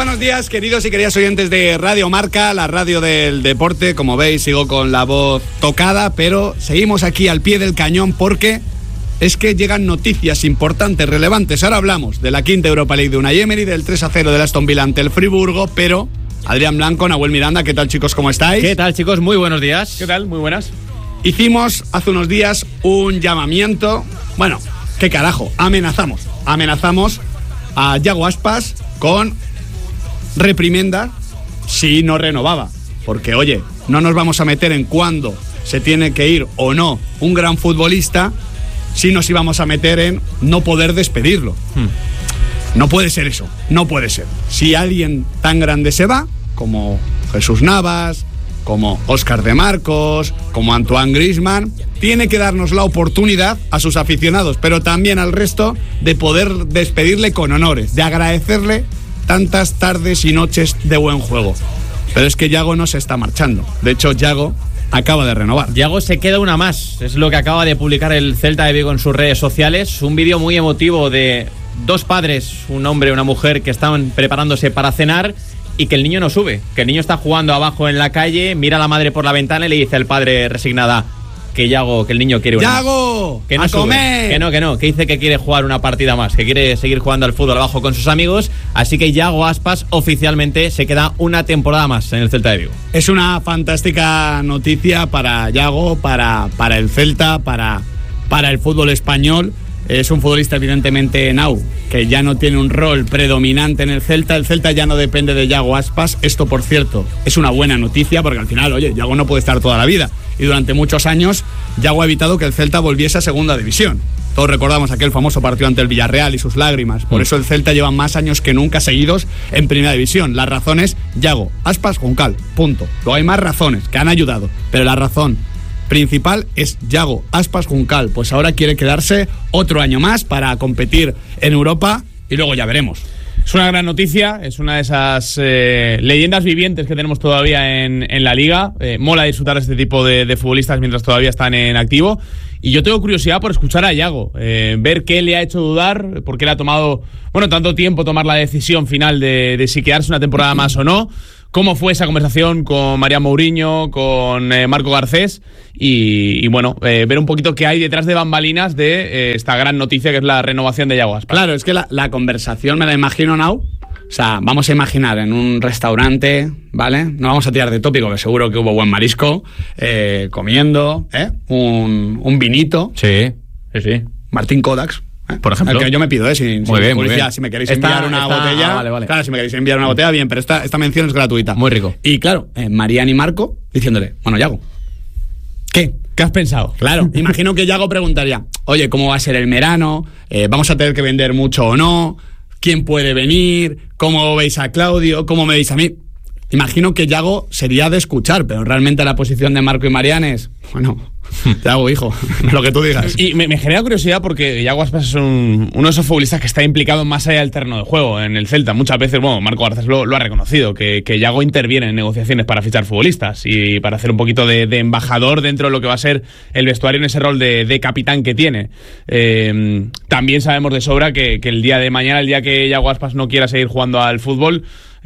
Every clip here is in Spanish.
buenos días, queridos y queridas oyentes de Radio Marca, la radio del deporte. Como veis, sigo con la voz tocada, pero seguimos aquí al pie del cañón porque es que llegan noticias importantes, relevantes. Ahora hablamos de la quinta Europa League de Unai Emery, del 3-0 del Aston Villa ante el Friburgo, pero Adrián Blanco, Nahuel Miranda, ¿qué tal, chicos? ¿Cómo estáis? ¿Qué tal, chicos? Muy buenos días. ¿Qué tal? Muy buenas. Hicimos hace unos días un llamamiento, bueno, qué carajo, amenazamos a Yago Aspas con reprimenda si no renovaba, porque oye, no nos vamos a meter en cuándo se tiene que ir o no un gran futbolista, si nos íbamos a meter en no poder despedirlo. No puede ser eso, no puede ser. Si alguien tan grande se va, como Jesús Navas, como Óscar de Marcos, como Antoine Griezmann, tiene que darnos la oportunidad a sus aficionados, pero también al resto, de poder despedirle con honores, de agradecerle tantas tardes y noches de buen juego. Pero es que Yago no se está marchando. De hecho, Yago acaba de renovar. Yago se queda una más. Es lo que acaba de publicar el Celta de Vigo en sus redes sociales. Un vídeo muy emotivo de dos padres, un hombre y una mujer, que estaban preparándose para cenar y que el niño no sube. Que el niño está jugando abajo en la calle, mira a la madre por la ventana y le dice al padre resignada que Yago, que el niño quiere una ¡Yago! Que no ¡A sube. comer! Que no, que dice que quiere jugar una partida más, que quiere seguir jugando al fútbol abajo con sus amigos. Así que Yago Aspas oficialmente se queda una temporada más en el Celta de Vigo. Es una fantástica noticia para Yago, para el Celta, para el fútbol español. Es un futbolista evidentemente que ya no tiene un rol predominante en el Celta. El Celta ya no depende de Yago Aspas. Esto, por cierto, es una buena noticia porque al final, oye, Yago no puede estar toda la vida. Y durante muchos años, Yago ha evitado que el Celta volviese a segunda división. Todos recordamos aquel famoso partido ante el Villarreal y sus lágrimas. Por eso el Celta lleva más años que nunca seguidos en primera división. La razón es Yago Aspas Juncal, punto. Luego hay más razones que han ayudado, pero la razón principal es Yago Aspas Juncal. Pues ahora quiere quedarse otro año más para competir en Europa y luego ya veremos. Es una gran noticia, es una de esas leyendas vivientes que tenemos todavía en la liga. Mola disfrutar de este tipo de futbolistas mientras todavía están en activo. Y yo tengo curiosidad por escuchar a Yago, ver qué le ha hecho dudar, por qué le ha tomado tanto tiempo tomar la decisión final de si quedarse una temporada más o no. ¿Cómo fue esa conversación con Marián Mourinho, con Marco Garcés? Y ver un poquito qué hay detrás de bambalinas de esta gran noticia que es la renovación de Yago Aspas. Claro, es que la conversación me la imagino, Nau. O sea, vamos a imaginar en un restaurante, ¿vale? No vamos a tirar de tópico, que seguro que hubo buen marisco, comiendo, un vinito. Sí. Martín Kodaks. Por ejemplo. El que yo me pido, sin muy bien. Si me queréis enviar una botella. Vale. Claro, si me queréis enviar una botella, bien, pero esta mención es gratuita. Muy rico. Y claro, Marián y Marco diciéndole, bueno, Yago, ¿qué has pensado? Claro, imagino que Yago preguntaría, oye, ¿cómo va a ser el verano? ¿Vamos a tener que vender mucho o no? ¿Quién puede venir? ¿Cómo veis a Claudio? ¿Cómo me veis a mí? Imagino que Yago sería de escuchar, pero realmente la posición de Marco y Marián es, Yago, hijo, lo que tú digas. Y me genera curiosidad porque Yago Aspas es uno de esos futbolistas que está implicado más allá del terreno de juego en el Celta. Muchas veces, Marco Garcés lo ha reconocido, que Yago interviene en negociaciones para fichar futbolistas y para hacer un poquito de embajador dentro de lo que va a ser el vestuario en ese rol de capitán que tiene. También sabemos de sobra que el día de mañana, el día que Yago Aspas no quiera seguir jugando al fútbol,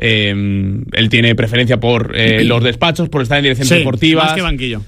él tiene preferencia por los despachos, por estar en dirección deportiva. Más que banquillo.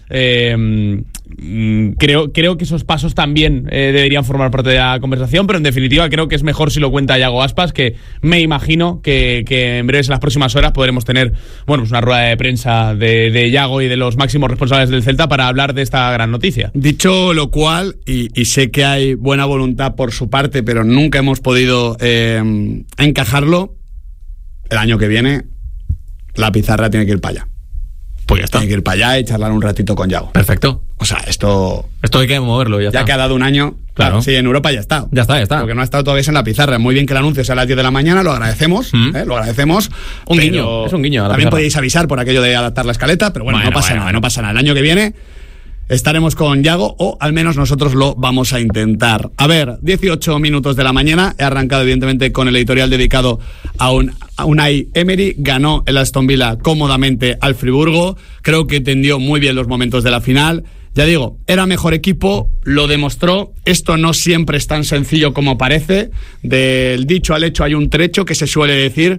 Creo que esos pasos también deberían formar parte de la conversación, pero en definitiva creo que es mejor si lo cuenta Yago Aspas, que me imagino que en breves, en las próximas horas, podremos tener una rueda de prensa de Yago y de los máximos responsables del Celta para hablar de esta gran noticia. Dicho lo cual, y sé que hay buena voluntad por su parte, pero nunca hemos podido encajarlo, el año que viene la pizarra tiene que ir para allá. Pues ya está. Tiene que ir para allá y charlar un ratito con Yago. Perfecto. O sea, esto hay que moverlo, ya está. Ya que ha dado un año. Claro. Sí, en Europa ya está. Ya está. Porque no ha estado todavía en la pizarra. Muy bien que el anuncio sea a las 10 de la mañana, lo agradecemos. Lo agradecemos. Un guiño. Es un guiño a la también pizarra. Podéis avisar por aquello de adaptar la escaleta, pero no pasa nada. El año que viene estaremos con Yago, o al menos nosotros lo vamos a intentar. A ver, 18 minutos de la mañana. He arrancado evidentemente con el editorial dedicado a Unai Emery. Ganó el Aston Villa cómodamente al Friburgo. Creo que tendió muy bien los momentos de la final. Ya digo, era mejor equipo, lo demostró. Esto no siempre es tan sencillo como parece. Del dicho al hecho hay un trecho, que se suele decir,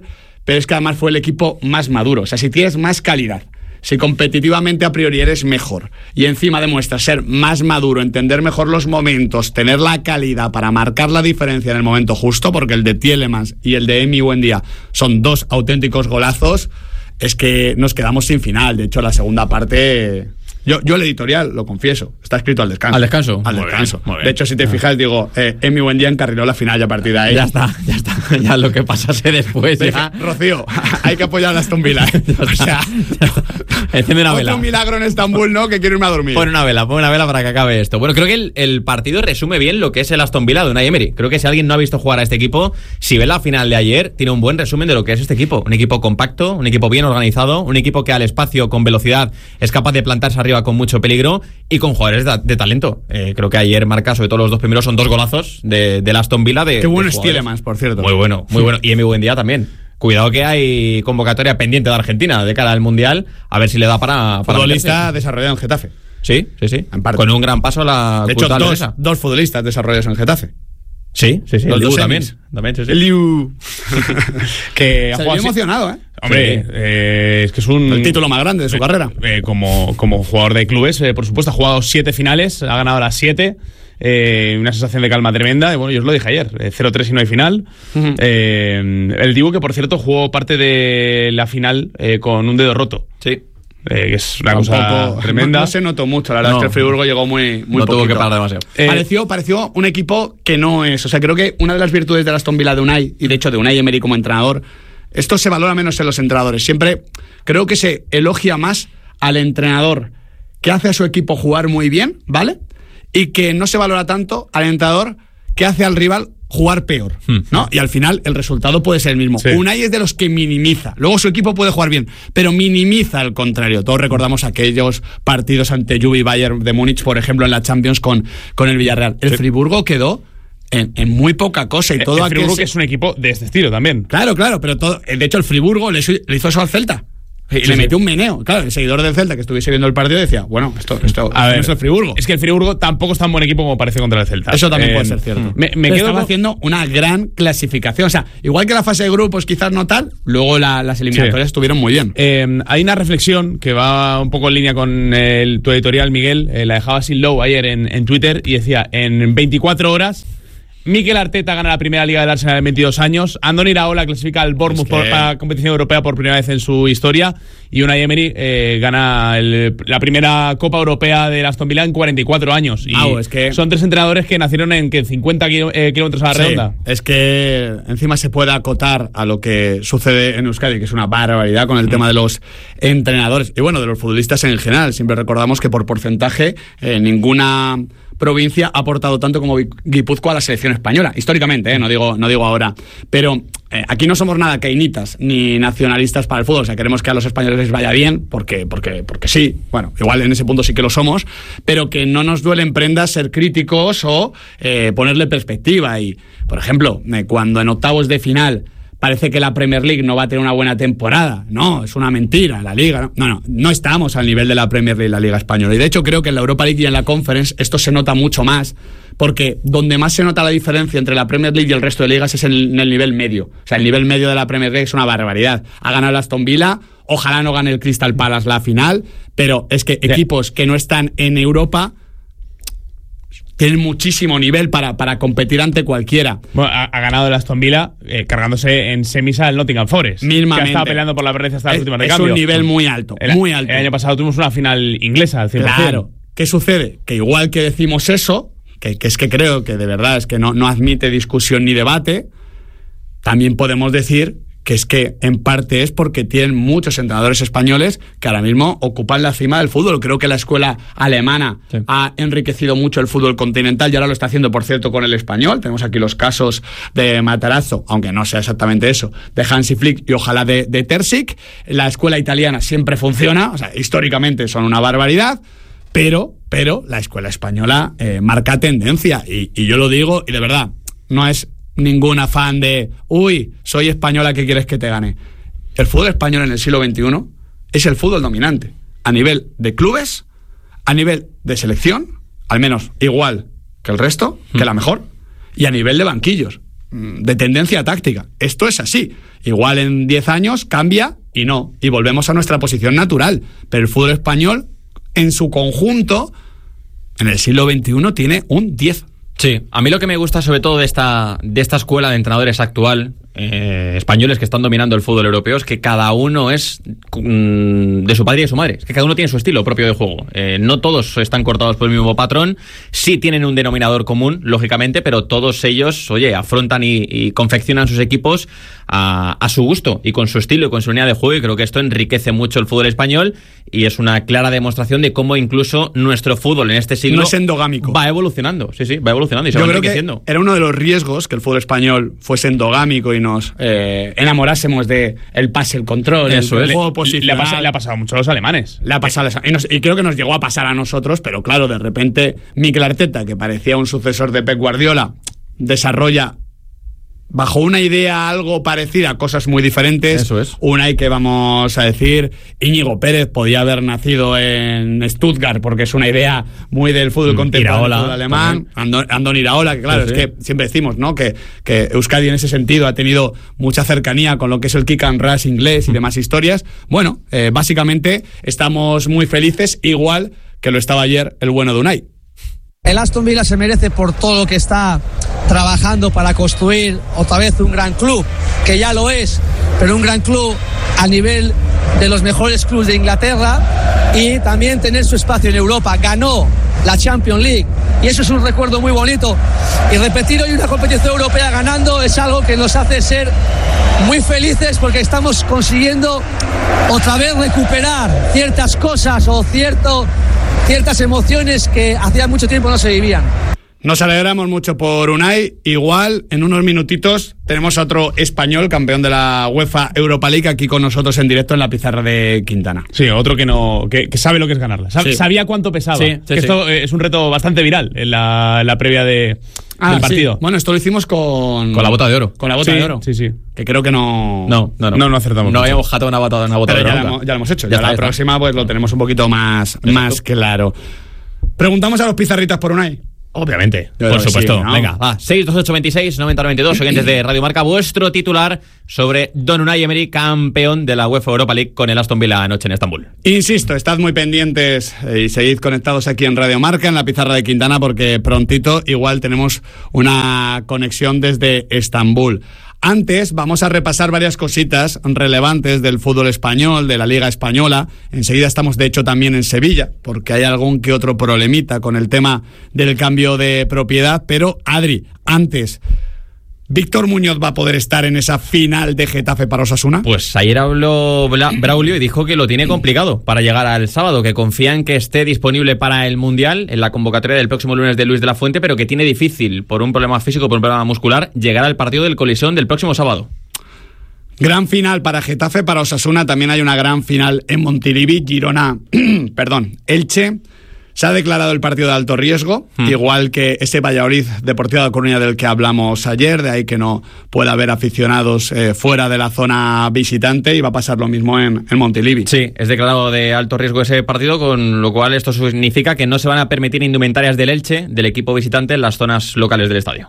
pero es que además fue el equipo más maduro. O sea, si tienes más calidad, si competitivamente a priori eres mejor y encima demuestras ser más maduro, entender mejor los momentos, tener la calidad para marcar la diferencia en el momento justo, porque el de Tielemans y el de Emi Buendía son dos auténticos golazos, es que nos quedamos sin final. De hecho, la segunda parte... Yo el editorial, lo confieso, está escrito al descanso. ¿Al descanso? Al descanso. Muy bien. De hecho, si te fijas, digo, Emi Buendía encarriló la final y a partir de ahí... Ya está. Ya lo que pasase después. Ya. Rocío, hay que apoyar a Aston Villa. O sea, enciende una vela. Otro milagro en Estambul, ¿no? Que quiero irme a dormir. Pon una vela para que acabe esto. Bueno, creo que el partido resume bien lo que es el Aston Villa de Unai Emery. Creo que si alguien no ha visto jugar a este equipo, si ve la final de ayer, tiene un buen resumen de lo que es este equipo. Un equipo compacto, un equipo bien organizado, un equipo que al espacio, con velocidad, es capaz de plantarse arriba con mucho peligro y con jugadores de talento. Creo que ayer marca, sobre todo los dos primeros, son dos golazos del Aston Villa. Qué bueno es Tielemans, por cierto. Muy bueno. Y Emi Buendía también. Cuidado que hay convocatoria pendiente de Argentina de cara al Mundial, a ver si le da para futbolista desarrollado en Getafe. Sí. Con un gran paso a la... De hecho, dos futbolistas desarrollados en Getafe. Sí. Los dos también. sí. El Liu. Que se ha emocionado, ¿eh? Hombre, es que es el título más grande de su carrera. Como jugador de clubes, por supuesto, ha jugado 7 finales, ha ganado las 7. Una sensación de calma tremenda. Y bueno, yo os lo dije ayer, 0-3 y no hay final. Uh-huh. El Dibu, que por cierto jugó parte de la final con un dedo roto. Sí. Que es una cosa tremenda. No se notó mucho, la verdad es que el Friburgo llegó muy no poquito. Tuvo que parar demasiado. Pareció un equipo que no es. O sea, creo que una de las virtudes de la Aston Villa de Unai, y de hecho de Unai Emery como entrenador, esto se valora menos en los entrenadores. Siempre creo que se elogia más al entrenador que hace a su equipo jugar muy bien, ¿vale? Y que no se valora tanto al entrenador que hace al rival jugar peor, ¿no? Y al final el resultado puede ser el mismo. Sí. Unai es de los que minimiza. Luego su equipo puede jugar bien, pero minimiza al contrario. Todos recordamos aquellos partidos ante Juve y Bayern de Múnich, por ejemplo, en la Champions con el Villarreal. El Friburgo quedó en muy poca cosa y todo. El Friburgo que es un equipo de este estilo también. Claro, pero todo. De hecho, el Friburgo le hizo eso al Celta. Y le metió un meneo. Claro, el seguidor del Celta que estuviese viendo el partido decía, bueno, esto no es el Friburgo. Es que el Friburgo tampoco es tan buen equipo como parece contra el Celta. Eso también puede ser cierto. Me quedo estaba haciendo una gran clasificación. O sea, igual que la fase de grupos quizás no tal, luego las eliminatorias estuvieron muy bien. Hay una reflexión que va un poco en línea con tu editorial, Miguel. La dejaba Sid Lowe ayer en Twitter y decía, en 24 horas... Mikel Arteta gana la primera liga del Arsenal en 22 años. Andoni Iraola clasifica al Bournemouth para la competición europea por primera vez en su historia. Y Unai Emery gana la primera Copa Europea del Aston Villa en 44 años. Y es que son 3 entrenadores que nacieron en 50 kilómetros a la redonda. Es que encima se puede acotar a lo que sucede en Euskadi, que es una barbaridad con el tema de los entrenadores. Y bueno, de los futbolistas en general. Siempre recordamos que por porcentaje ninguna provincia ha aportado tanto como Guipúzcoa a la selección española, históricamente, no digo ahora, pero aquí no somos nada cainitas ni nacionalistas para el fútbol. O sea, queremos que a los españoles les vaya bien porque sí, bueno, igual en ese punto sí que lo somos, pero que no nos duelen prendas ser críticos o ponerle perspectiva. Y, por ejemplo, cuando en octavos de final parece que la Premier League no va a tener una buena temporada. No, es una mentira, la Liga. No estamos al nivel de la Premier League, la Liga Española. Y de hecho creo que en la Europa League y en la Conference esto se nota mucho más, porque donde más se nota la diferencia entre la Premier League y el resto de ligas es en el nivel medio. O sea, el nivel medio de la Premier League es una barbaridad. Ha ganado el Aston Villa, ojalá no gane el Crystal Palace la final, pero es que equipos que no están en Europa tienen muchísimo nivel para competir ante cualquiera. Bueno, ha ganado el Aston Villa cargándose en semis al Nottingham Forest, mismamente, que ha estado peleando por la permanencia hasta las últimas de cambio. Es un nivel muy alto, muy alto. El año pasado tuvimos una final inglesa al 100%. Claro. ¿Qué sucede? Que igual que decimos eso, que es que creo que de verdad es que no admite discusión ni debate, también podemos decir que es que en parte es porque tienen muchos entrenadores españoles que ahora mismo ocupan la cima del fútbol. Creo que la escuela alemana ha enriquecido mucho el fútbol continental y ahora lo está haciendo, por cierto, con el español. Tenemos aquí los casos de Matarazzo, aunque no sea exactamente eso, de Hansi Flick y ojalá de Terzic. La escuela italiana siempre funciona, o sea, históricamente son una barbaridad, pero la escuela española marca tendencia y yo lo digo y de verdad, no es ningún afán de soy española, ¿qué quieres que te gane? El fútbol español en el siglo XXI es el fútbol dominante a nivel de clubes, a nivel de selección, al menos igual que el resto, que la mejor, y a nivel de banquillos. de tendencia táctica. Esto es así. Igual en 10 años cambia y no, y volvemos a nuestra posición natural. Pero el fútbol español, en su conjunto, en el siglo XXI tiene un 10. Sí, a mí lo que me gusta sobre todo de esta escuela de entrenadores actual, españoles que están dominando el fútbol europeo, es que cada uno es de su padre y de su madre. Es que cada uno tiene su estilo propio de juego. No todos están cortados por el mismo patrón. Sí tienen un denominador común, lógicamente, pero todos ellos, afrontan y confeccionan sus equipos a su gusto y con su estilo y con su línea de juego, y creo que esto enriquece mucho el fútbol español y es una clara demostración de cómo incluso nuestro fútbol en este siglo no es endogámico. Va evolucionando. Sí, va evolucionando y se Yo va creo enriqueciendo. Que era uno de los riesgos que el fútbol español fuese endogámico y nos enamorásemos de el pase, el control, el juego posicional. Le ha pasado mucho a los alemanes. Le ha pasado y creo que nos llegó a pasar a nosotros, pero claro, de repente Mikel Arteta, que parecía un sucesor de Pep Guardiola, desarrolla bajo una idea algo parecida, cosas muy diferentes. Eso es. Unai, que vamos a decir, Íñigo Pérez podía haber nacido en Stuttgart, porque es una idea muy del fútbol contemporáneo, Iraola, fútbol alemán. Andón Iraola, que claro, sí. Es que siempre decimos, ¿no?, que Euskadi en ese sentido ha tenido mucha cercanía con lo que es el kick and rush inglés y demás historias. Bueno, básicamente estamos muy felices, igual que lo estaba ayer el bueno de Unai. El Aston Villa se merece por todo lo que está trabajando para construir otra vez un gran club, que ya lo es, pero un gran club a nivel de los mejores clubes de Inglaterra, y también tener su espacio en Europa. Ganó la Champions League y eso es un recuerdo muy bonito, y repetir hoy una competición europea ganando es algo que nos hace ser muy felices, porque estamos consiguiendo otra vez recuperar ciertas cosas o ciertas emociones que hacía mucho tiempo no se vivían. Nos alegramos mucho por Unai. Igual, en unos minutitos, tenemos a otro español, campeón de la UEFA Europa League, aquí con nosotros en directo en la pizarra de Quintana. Sí, otro que sabe lo que es ganarla. Sabía cuánto pesaba. Esto es un reto bastante viral en la previa del partido. Sí. Bueno, esto lo hicimos con la bota de oro. Con la bota de oro. Sí. Que creo que no acertamos. No habíamos jatado una bota de oro. Ya lo hemos hecho. Ya la próxima pues lo tenemos un poquito más claro. Preguntamos a los pizarritas por Unai. Obviamente, por supuesto. Sí, ¿no? Venga, va. 62826-9092, oyentes de Radio Marca, vuestro titular sobre Don Unai Emery, campeón de la UEFA Europa League con el Aston Villa anoche en Estambul. Insisto, estad muy pendientes y seguid conectados aquí en Radio Marca, en la pizarra de Quintana, porque prontito igual tenemos una conexión desde Estambul. Antes vamos a repasar varias cositas relevantes del fútbol español, de la Liga Española. Enseguida estamos, de hecho, también en Sevilla, porque hay algún que otro problemita con el tema del cambio de propiedad. Pero, Adri, antes, ¿Víctor Muñoz va a poder estar en esa final de Getafe para Osasuna? Pues ayer habló Braulio y dijo que lo tiene complicado para llegar al sábado, que confía en que esté disponible para el Mundial en la convocatoria del próximo lunes de Luis de la Fuente, pero que tiene difícil, por un problema físico, por un problema muscular, llegar al partido del Colisón del próximo sábado. Gran final para Getafe, para Osasuna. También hay una gran final en Montilivi, Girona, Elche. Se ha declarado el partido de alto riesgo, igual que ese Valladolid Deportivo de Coruña del que hablamos ayer, de ahí que no pueda haber aficionados fuera de la zona visitante, y va a pasar lo mismo en Montilivi. Sí, es declarado de alto riesgo ese partido, con lo cual esto significa que no se van a permitir indumentarias del Elche, del equipo visitante, en las zonas locales del estadio.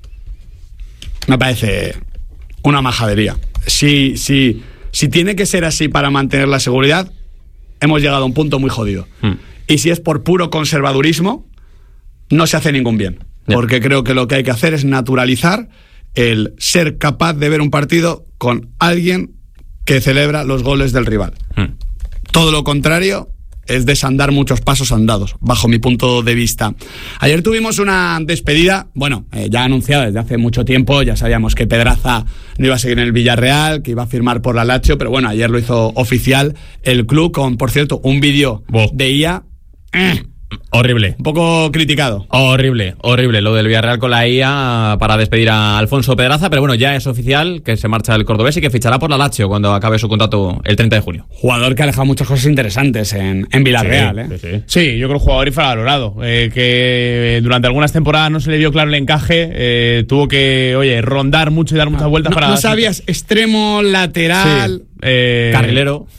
Me parece una majadería. Si tiene que ser así para mantener la seguridad, hemos llegado a un punto muy jodido. Y si es por puro conservadurismo, no se hace ningún bien. Porque creo que lo que hay que hacer es naturalizar el ser capaz de ver un partido con alguien que celebra los goles del rival. Todo lo contrario es desandar muchos pasos andados, bajo mi punto de vista. Ayer tuvimos una despedida, ya anunciada desde hace mucho tiempo. Ya sabíamos que Pedraza no iba a seguir en el Villarreal, que iba a firmar por la Lazio, pero bueno, ayer lo hizo oficial el club con, por cierto, un vídeo de IA. Horrible. Un poco criticado. Horrible lo del Villarreal con la IA para despedir a Alfonso Pedraza, pero bueno, ya es oficial que se marcha el cordobés y que fichará por la Lazio cuando acabe su contrato el 30 de junio. Jugador que ha dejado muchas cosas interesantes en Villarreal. Sí, yo creo jugador infravalorado, que durante algunas temporadas no se le dio claro el encaje, tuvo que, rondar mucho y dar muchas vueltas para... No sabías, extremo, lateral... carrilero. Sí.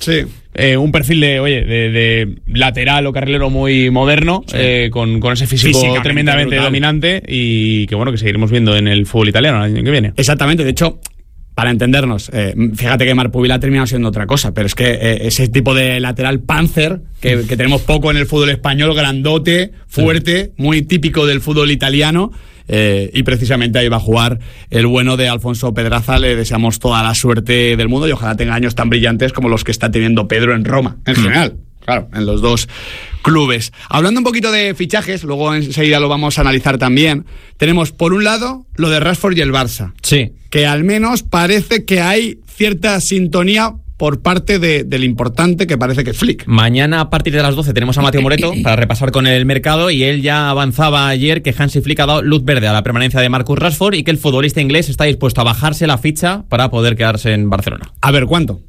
un perfil de lateral o carrilero muy moderno, sí. Con ese físico tremendamente brutal, dominante, y que bueno, que seguiremos viendo en el fútbol italiano el año que viene. Exactamente, de hecho, para entendernos, fíjate que Marpubil ha terminado siendo otra cosa, pero es que ese tipo de lateral panzer que tenemos poco en el fútbol español, grandote, fuerte, muy típico del fútbol italiano, y precisamente ahí va a jugar el bueno de Alfonso Pedraza. Le deseamos toda la suerte del mundo y ojalá tenga años tan brillantes como los que está teniendo Pedro en Roma, en general. Claro, en los dos clubes. Hablando un poquito de fichajes, luego enseguida lo vamos a analizar también. Tenemos por un lado lo de Rashford y el Barça. Sí. Que al menos parece que hay cierta sintonía por parte del importante que parece que es Flick. Mañana a partir de las 12 tenemos a Mateo Moreto para repasar con el mercado, y él ya avanzaba ayer que Hansi Flick ha dado luz verde a la permanencia de Marcus Rashford y que el futbolista inglés está dispuesto a bajarse la ficha para poder quedarse en Barcelona. A ver cuánto.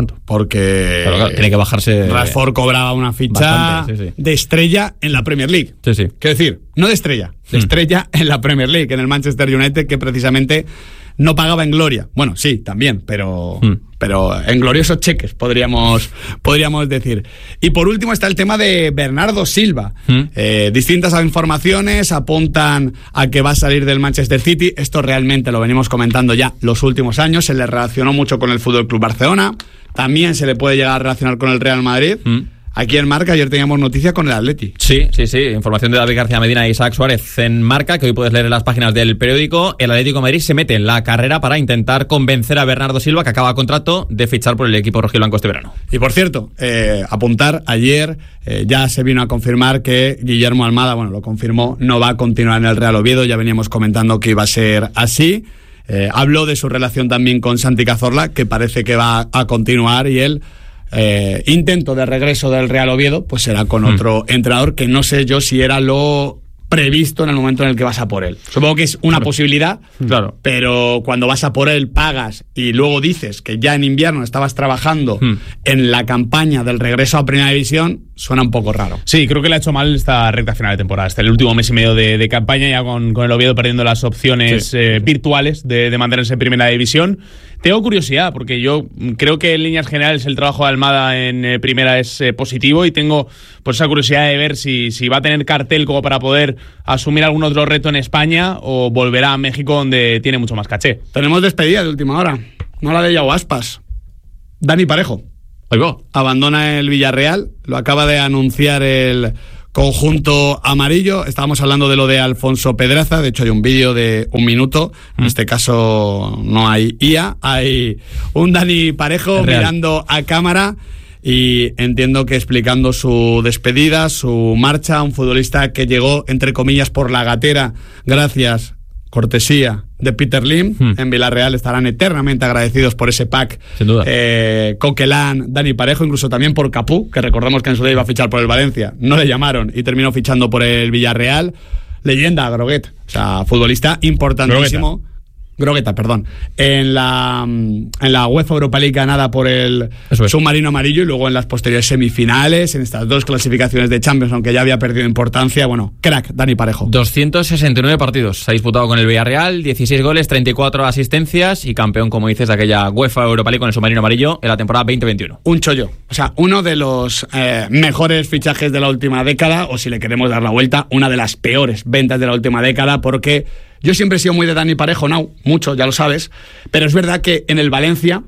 Porque claro, tiene que bajarse. Rashford cobraba una ficha bastante, sí. de estrella en la Premier League. Sí. Quiero decir, no de estrella, de estrella en la Premier League, en el Manchester United, que precisamente no pagaba en gloria. Bueno, sí, también, pero en gloriosos cheques, podríamos decir. Y por último está el tema de Bernardo Silva. Distintas informaciones apuntan a que va a salir del Manchester City. Esto realmente lo venimos comentando ya los últimos años. Se le relacionó mucho con el FC Barcelona. También se le puede llegar a relacionar con el Real Madrid. Aquí en Marca ayer teníamos noticia con el Atleti. Sí. Información de David García Medina e Isaac Suárez en Marca, que hoy puedes leer en las páginas del periódico. El Atlético de Madrid se mete en la carrera para intentar convencer a Bernardo Silva, que acaba contrato, de fichar por el equipo rojiblanco este verano. Y por cierto, apuntar, ayer ya se vino a confirmar que Guillermo Almada, lo confirmó, no va a continuar en el Real Oviedo. Ya veníamos comentando que iba a ser así. Habló de su relación también con Santi Cazorla, que parece que va a continuar, y él... intento de regreso del Real Oviedo pues será con otro entrenador, que no sé yo si era lo previsto en el momento en el que vas a por él. Supongo que es una posibilidad, claro, pero cuando vas a por él, pagas y luego dices que ya en invierno estabas trabajando en la campaña del regreso a Primera División, suena un poco raro. Sí, creo que le ha hecho mal esta recta final de temporada, hasta el último mes y medio de campaña, ya con el Oviedo perdiendo las opciones virtuales de mantenerse en Primera División. Tengo curiosidad, porque yo creo que en líneas generales el trabajo de Almada en Primera es positivo, y tengo pues esa curiosidad de ver si va a tener cartel como para poder asumir algún otro reto en España, o volverá a México, donde tiene mucho más caché. Tenemos despedida de última hora, no la de Yago Aspas. Dani Parejo abandona el Villarreal, lo acaba de anunciar el conjunto amarillo. Estábamos hablando de lo de Alfonso Pedraza, de hecho hay un vídeo de 1 minuto, en este caso no hay IA, hay un Dani Parejo mirando a cámara y entiendo que explicando su despedida, su marcha, un futbolista que llegó, entre comillas, por la gatera, gracias, cortesía de Peter Lim. En Villarreal estarán eternamente agradecidos por ese pack. Sin duda. Coquelán, Dani Parejo, incluso también por Capú, que recordemos que en su día iba a fichar por el Valencia. No le llamaron y terminó fichando por el Villarreal. Leyenda, Groguet. O sea, futbolista importantísimo. Grogueta, perdón. En la UEFA Europa League ganada por el submarino amarillo, y luego en las posteriores semifinales, en estas 2 clasificaciones de Champions, aunque ya había perdido importancia. Bueno, crack, Dani Parejo. 269 partidos se ha disputado con el Villarreal, 16 goles, 34 asistencias, y campeón, como dices, de aquella UEFA Europa League con el submarino amarillo en la temporada 2021. Un chollo. O sea, uno de los mejores fichajes de la última década, o si le queremos dar la vuelta, una de las peores ventas de la última década, porque yo siempre he sido muy de Dani Parejo, mucho, ya lo sabes, pero es verdad que en el Valencia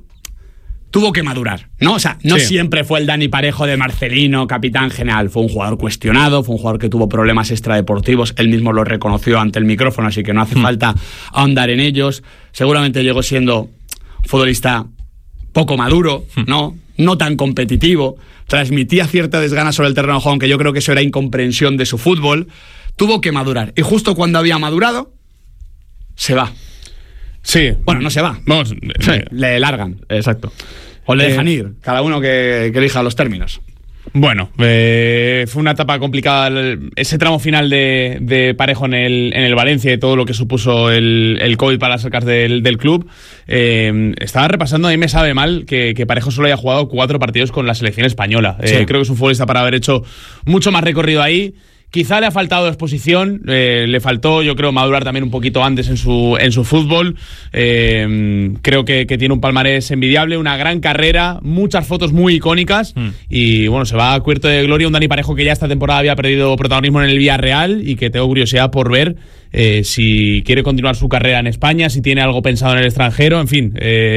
tuvo que madurar, ¿no? O sea, no siempre fue el Dani Parejo de Marcelino, capitán general. Fue un jugador cuestionado, fue un jugador que tuvo problemas extradeportivos, él mismo lo reconoció ante el micrófono, así que no hace falta ahondar en ellos. Seguramente llegó siendo un futbolista poco maduro, no tan competitivo, transmitía cierta desgana sobre el terreno de juego, aunque yo creo que eso era incomprensión de su fútbol. Tuvo que madurar, y justo cuando había madurado, se va. Sí. Bueno, no se va. Vamos, le largan. Exacto. O le dejan ir. Cada uno que elija los términos. Bueno, fue una etapa complicada ese tramo final de Parejo en el Valencia, y todo lo que supuso el COVID para las arcas del club. Estaba repasando, a mí me sabe mal que Parejo solo haya jugado 4 partidos con la selección española. Creo que es un futbolista para haber hecho mucho más recorrido ahí, Quizá le ha faltado exposición, le faltó, yo creo, madurar también un poquito antes en su fútbol. Creo que tiene un palmarés envidiable, una gran carrera, muchas fotos muy icónicas y bueno, se va a cubierto de gloria un Dani Parejo que ya esta temporada había perdido protagonismo en el Villarreal y que tengo curiosidad por ver si quiere continuar su carrera en España, si tiene algo pensado en el extranjero, en fin,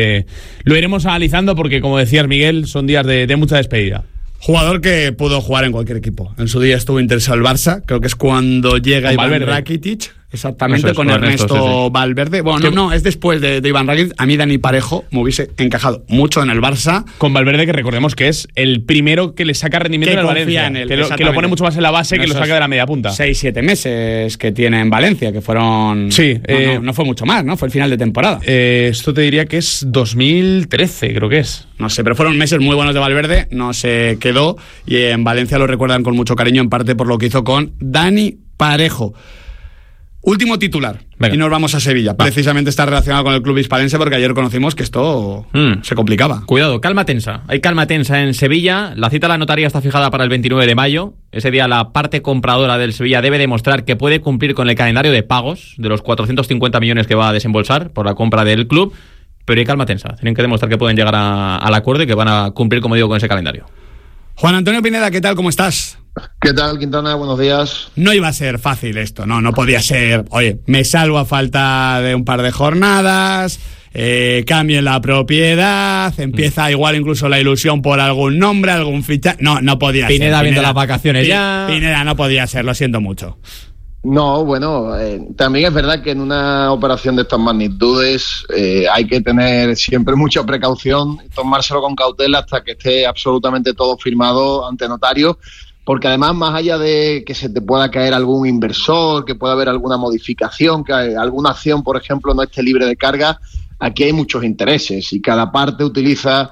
lo iremos analizando porque, como decías, Miguel, son días de mucha despedida. Jugador que pudo jugar en cualquier equipo. En su día estuvo interesado el Barça. Creo que es cuando llega con Iván Valverde. Rakitic. Exactamente, Eso es, con Ernesto sí. Valverde. Bueno, no, es después de Iván Rakitic. A mí Dani Parejo me hubiese encajado mucho en el Barça. Con Valverde, que recordemos que es el primero que le saca rendimiento en el Valencia. En él, que lo pone mucho más en la base, que lo saca de la media punta. 6-7 meses que tiene en Valencia, que fueron... Sí. No fue mucho más, ¿no? Fue el final de temporada. Esto te diría que es 2013, creo que es. No sé, pero fueron meses muy buenos de Valverde, no se quedó y en Valencia lo recuerdan con mucho cariño, en parte por lo que hizo con Dani Parejo. Último titular. Venga. Y nos vamos a Sevilla. Precisamente está relacionado con el club hispalense porque ayer conocimos que esto se complicaba. Cuidado, calma tensa. Hay calma tensa en Sevilla. La cita a la notaría está fijada para el 29 de mayo. Ese día la parte compradora del Sevilla debe demostrar que puede cumplir con el calendario de pagos de los 450 millones que va a desembolsar por la compra del club. Pero hay calma tensa. Tienen que demostrar que pueden llegar al acuerdo y que van a cumplir, como digo, con ese calendario. Juan Antonio Pineda, ¿qué tal? ¿Cómo estás? ¿Qué tal, Quintana? Buenos días. No iba a ser fácil esto, no podía ser. Oye, me salvo a falta de un par de jornadas, cambien la propiedad, empieza igual incluso la ilusión por algún nombre, algún fichaje. No podía ser. Pineda viendo las vacaciones ya. Pineda no podía ser, lo siento mucho. No, bueno, también es verdad que en una operación de estas magnitudes hay que tener siempre mucha precaución, tomárselo con cautela hasta que esté absolutamente todo firmado ante notario, porque además, más allá de que se te pueda caer algún inversor, que pueda haber alguna modificación, que alguna acción, por ejemplo, no esté libre de carga, aquí hay muchos intereses y cada parte utiliza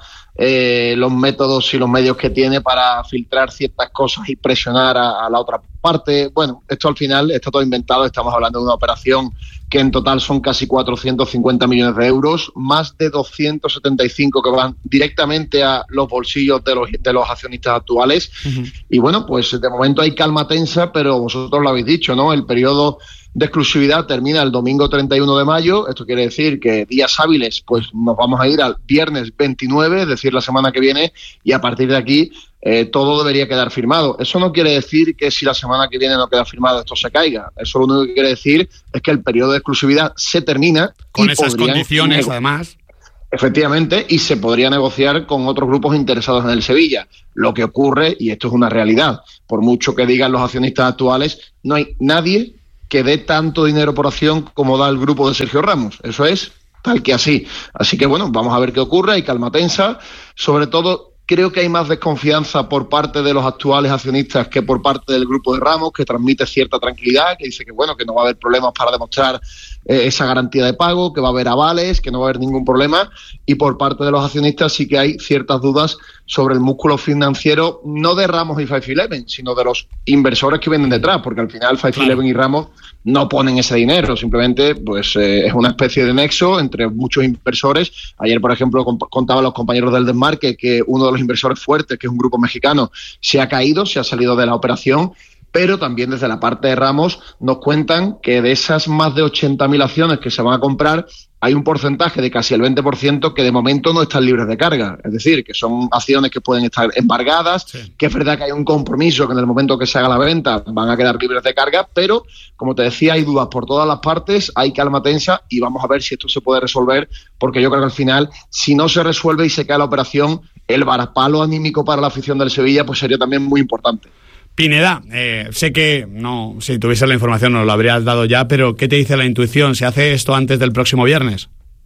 los métodos y los medios que tiene para filtrar ciertas cosas y presionar a la otra parte. Bueno, esto al final está todo inventado. Estamos hablando de una operación que en total son casi 450 millones de euros, más de 275 que van directamente a los bolsillos de los accionistas actuales. Y bueno, pues de momento hay calma tensa, pero vosotros lo habéis dicho, ¿no? El periodo de exclusividad termina el domingo 31 de mayo. Esto quiere decir que días hábiles, pues nos vamos a ir al viernes 29, es decir, la semana que viene, y a partir de aquí todo debería quedar firmado. Eso no quiere decir que si la semana que viene no queda firmado esto se caiga. Eso lo único que quiere decir es que el periodo de exclusividad se termina. Con esas condiciones, además. Efectivamente, y se podría negociar con otros grupos interesados en el Sevilla. Lo que ocurre, y esto es una realidad, por mucho que digan los accionistas actuales, no hay nadie que dé tanto dinero por acción como da el grupo de Sergio Ramos. Eso es tal que así. Así que bueno, vamos a ver qué ocurre, hay calma tensa. Sobre todo, creo que hay más desconfianza por parte de los actuales accionistas que por parte del grupo de Ramos, que transmite cierta tranquilidad, que dice que bueno, que no va a haber problemas para demostrar esa garantía de pago, que va a haber avales, que no va a haber ningún problema, y por parte de los accionistas sí que hay ciertas dudas sobre el músculo financiero, no de Ramos y 511, sino de los inversores que vienen detrás, porque al final 511 y Ramos no ponen ese dinero, simplemente pues es una especie de nexo entre muchos inversores. Ayer, por ejemplo, contaban los compañeros del Desmarque que uno de los inversores fuertes, que es un grupo mexicano, se ha caído, se ha salido de la operación, pero también desde la parte de Ramos nos cuentan que de esas más de 80.000 acciones que se van a comprar, hay un porcentaje de casi el 20% que de momento no están libres de carga. Es decir, que son acciones que pueden estar embargadas, que es verdad que hay un compromiso que en el momento que se haga la venta van a quedar libres de carga, pero, como te decía, hay dudas por todas las partes, hay calma tensa y vamos a ver si esto se puede resolver, porque yo creo que al final, si no se resuelve y se cae la operación, el varapalo anímico para la afición del Sevilla pues sería también muy importante. Pineda, sé que no, si tuviese la información nos lo habrías dado ya, pero ¿qué te dice la intuición? ¿Se hace esto antes del próximo viernes?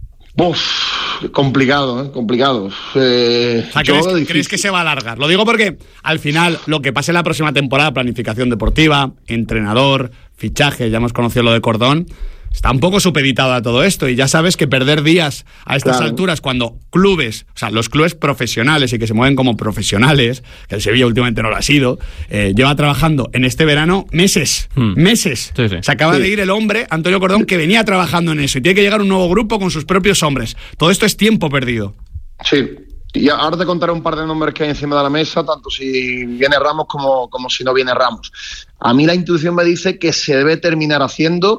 Complicado, complicado. O sea, ¿crees que se va a alargar? Lo digo porque al final lo que pase en la próxima temporada, planificación deportiva, entrenador, fichaje, ya hemos conocido lo de Cordón, está un poco supeditado a todo esto, y ya sabes que perder días a estas alturas cuando clubes, o sea, los clubes profesionales y que se mueven como profesionales, que el Sevilla últimamente no lo ha sido, lleva trabajando en este verano meses. Sí. Se acaba de ir el hombre, Antonio Cordón, que venía trabajando en eso, y tiene que llegar un nuevo grupo con sus propios hombres. Todo esto es tiempo perdido. Sí. Y ahora te contaré un par de nombres que hay encima de la mesa, tanto si viene Ramos como si no viene Ramos. A mí la intuición me dice que se debe terminar haciendo,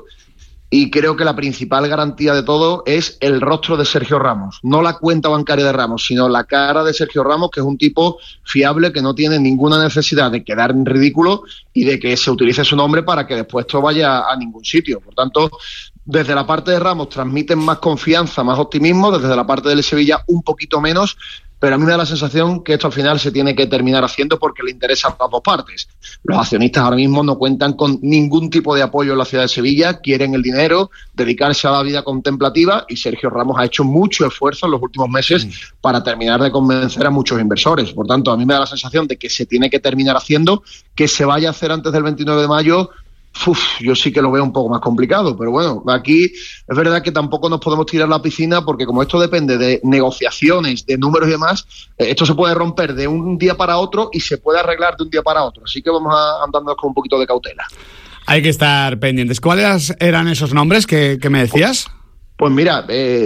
y creo que la principal garantía de todo es el rostro de Sergio Ramos. No la cuenta bancaria de Ramos, sino la cara de Sergio Ramos, que es un tipo fiable, que no tiene ninguna necesidad de quedar en ridículo y de que se utilice su nombre para que después esto vaya a ningún sitio. Por tanto, desde la parte de Ramos transmiten más confianza, más optimismo, desde la parte del Sevilla un poquito menos, pero a mí me da la sensación que esto al final se tiene que terminar haciendo porque le interesa a las dos partes. Los accionistas ahora mismo no cuentan con ningún tipo de apoyo en la ciudad de Sevilla, quieren el dinero, dedicarse a la vida contemplativa, y Sergio Ramos ha hecho mucho esfuerzo en los últimos meses para terminar de convencer a muchos inversores. Por tanto, a mí me da la sensación de que se tiene que terminar haciendo, que se vaya a hacer antes del 29 de mayo. Yo sí que lo veo un poco más complicado, pero bueno, aquí es verdad que tampoco nos podemos tirar la piscina, porque como esto depende de negociaciones, de números y demás, esto se puede romper de un día para otro y se puede arreglar de un día para otro, así que vamos andándonos con un poquito de cautela. Hay que estar pendientes. ¿Cuáles eran esos nombres que me decías? Pues mira,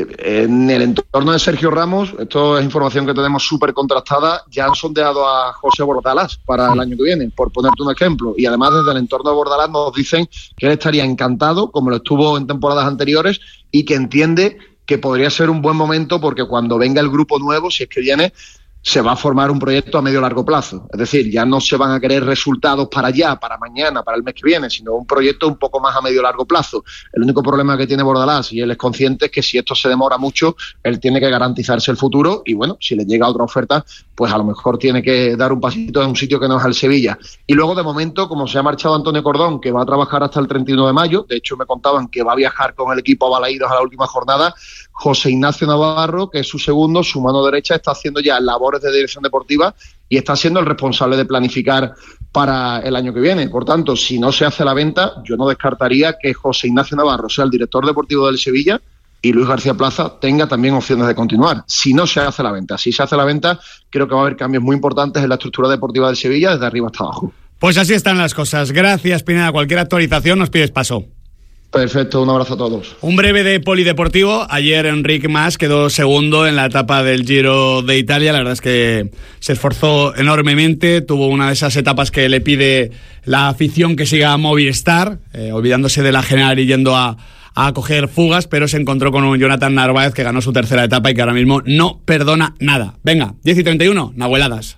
en el entorno de Sergio Ramos, esto es información que tenemos súper contrastada, ya han sondeado a José Bordalás para el año que viene, por ponerte un ejemplo. Y además desde el entorno de Bordalás nos dicen que él estaría encantado, como lo estuvo en temporadas anteriores, y que entiende que podría ser un buen momento porque cuando venga el grupo nuevo, si es que viene, se va a formar un proyecto a medio largo plazo. Es decir, ya no se van a querer resultados para allá, para mañana, para el mes que viene, sino un proyecto un poco más a medio largo plazo. El único problema que tiene Bordalás, y él es consciente, es que si esto se demora mucho, él tiene que garantizarse el futuro, y bueno, si le llega otra oferta, pues a lo mejor tiene que dar un pasito en un sitio que no es el Sevilla. Y luego, de momento, como se ha marchado Antonio Cordón, que va a trabajar hasta el 31 de mayo, de hecho me contaban que va a viajar con el equipo a Balaídos a la última jornada, José Ignacio Navarro, que es su segundo, su mano derecha, está haciendo ya labores de dirección deportiva y está siendo el responsable de planificar para el año que viene. Por tanto, si no se hace la venta, yo no descartaría que José Ignacio Navarro sea el director deportivo del Sevilla y Luis García Plaza tenga también opciones de continuar, si no se hace la venta. Si se hace la venta, creo que va a haber cambios muy importantes en la estructura deportiva del Sevilla desde arriba hasta abajo. Pues así están las cosas. Gracias, Pineda. Cualquier actualización nos pides paso. Perfecto, un abrazo a todos. Un breve de polideportivo. Ayer Enric Mas quedó segundo en la etapa del Giro de Italia. La verdad es que se esforzó enormemente. Tuvo una de esas etapas que le pide la afición que siga a Movistar, olvidándose de la general y yendo a coger fugas, pero se encontró con un Jonathan Narváez que ganó su tercera etapa y que ahora mismo no perdona nada. Venga, 10:31, Nahueladas.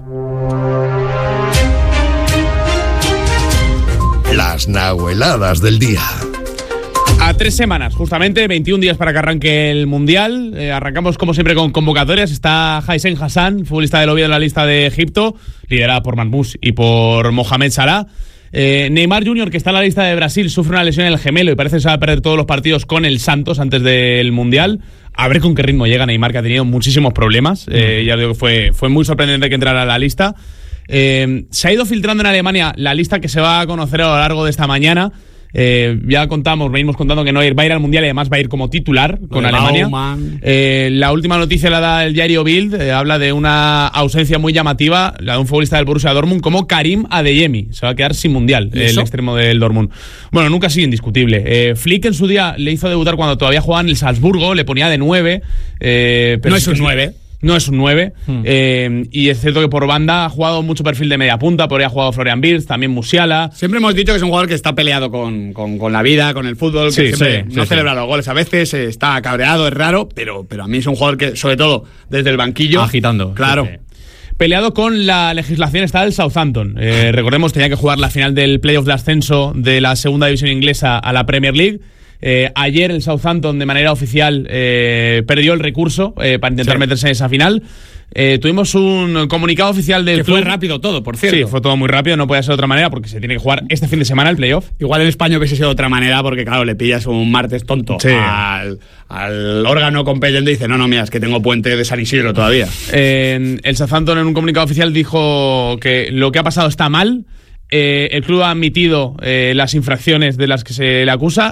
Las Nahueladas del día. A 3 semanas, justamente, 21 días para que arranque el Mundial. Arrancamos como siempre con convocatorias. Está Haisen Hassan, futbolista del Oviedo en la lista de Egipto, liderada por Marmoush y por Mohamed Salah. Neymar Jr., que está en la lista de Brasil, sufre una lesión en el gemelo y parece que se va a perder todos los partidos con el Santos antes del Mundial. A ver con qué ritmo llega Neymar, que ha tenido muchísimos problemas. Ya digo que fue muy sorprendente que entrara a la lista. Se ha ido filtrando en Alemania la lista que se va a conocer a lo largo de esta mañana. Ya venimos contando que Neuer va a ir al Mundial y además va a ir como titular con Alemania. La última noticia la da el diario Bild, habla de una ausencia muy llamativa, la de un futbolista del Borussia Dortmund como Karim Adeyemi. Se va a quedar sin Mundial, el extremo del Dortmund. Bueno, nunca ha sido indiscutible. Flick en su día le hizo debutar cuando todavía jugaba en el Salzburgo, le ponía de 9. Pero no es un 9. No es un 9, y es cierto que por banda ha jugado mucho perfil de media punta, por ahí ha jugado Florian Wirtz, también Musiala. Siempre hemos dicho que es un jugador que está peleado con la vida, con el fútbol, que siempre no celebra los goles a veces, está cabreado, es raro, pero a mí es un jugador que, sobre todo, desde el banquillo... Agitando. Claro. Peleado con la legislación está el Southampton. Recordemos, tenía que jugar la final del playoff de ascenso de la segunda división inglesa a la Premier League. Ayer el Southampton de manera oficial perdió el recurso para intentar meterse en esa final. Tuvimos un comunicado oficial del club. Fue rápido todo, por cierto. Sí, fue todo muy rápido, no podía ser de otra manera porque se tiene que jugar este fin de semana el playoff. Igual en España hubiese sido de otra manera porque, claro, le pillas un martes tonto al órgano competente y dice, no, mira, es que tengo puente de San Isidro todavía. El Southampton en un comunicado oficial dijo que lo que ha pasado está mal. El club ha admitido las infracciones de las que se le acusa,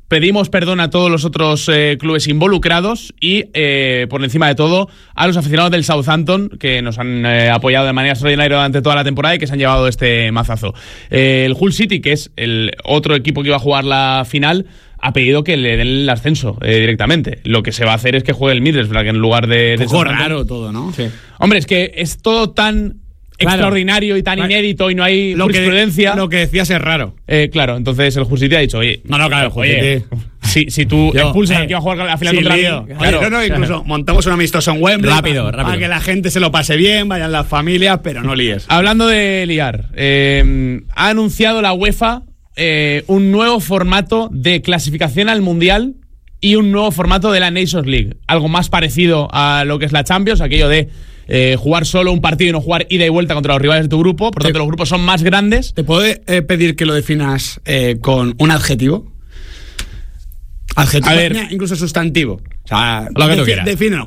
Pedimos perdón a todos los otros clubes involucrados y, por encima de todo, a los aficionados del Southampton que nos han apoyado de manera extraordinaria durante toda la temporada y que se han llevado este mazazo. El Hull City, que es el otro equipo que iba a jugar la final, ha pedido que le den el ascenso directamente. Lo que se va a hacer es que juegue el Middlesbrough en lugar de... Un poco raro todo, ¿no? Sí. Hombre, es que es todo tan extraordinario y tan inédito y no hay jurisprudencia. Lo que decías es raro. Claro, entonces el Hull City ha dicho, oye... No, claro, oye, si tú expulsas al que va a jugar la final contra lío. Claro, incluso montamos un amistoso en Wembley rápido. Para que la gente se lo pase bien, vayan las familias, pero no líes. Hablando de liar, ha anunciado la UEFA un nuevo formato de clasificación al Mundial y un nuevo formato de la Nations League. Algo más parecido a lo que es la Champions, aquello de jugar solo un partido y no jugar ida y vuelta contra los rivales de tu grupo. Por tanto, los grupos son más grandes. ¿Te puedo pedir que lo definas con un adjetivo? Adjetivo, a ver, incluso sustantivo. O sea, lo que tú quieras. Defínelo.